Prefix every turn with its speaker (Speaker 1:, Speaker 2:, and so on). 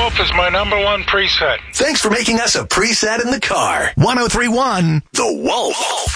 Speaker 1: Wolf is my number one preset.
Speaker 2: Thanks for making us a preset in the car. 103.1 The Wolf.